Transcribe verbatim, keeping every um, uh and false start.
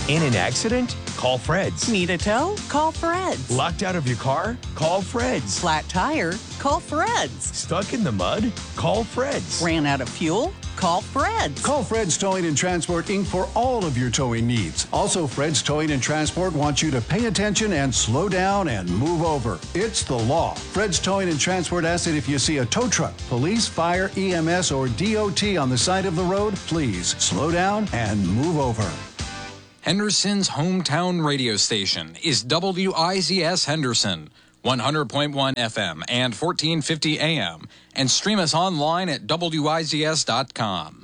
In an accident? Call Fred's. Need a tow? Call Fred's. Locked out of your car? Call Fred's. Flat tire? Call Fred's. Stuck in the mud? Call Fred's. Ran out of fuel? Call Fred's. Call Fred's Towing and Transport, Incorporated for all of your towing needs. Also, Fred's Towing and Transport wants you to pay attention and slow down and move over. It's the law. Fred's Towing and Transport asks that if you see a tow truck, police, fire, E M S, or D O T on the side of the road, please slow down and move over. Henderson's hometown radio station is W I Z S Henderson, one hundred point one F M and fourteen fifty A M, and stream us online at W I Z S dot com.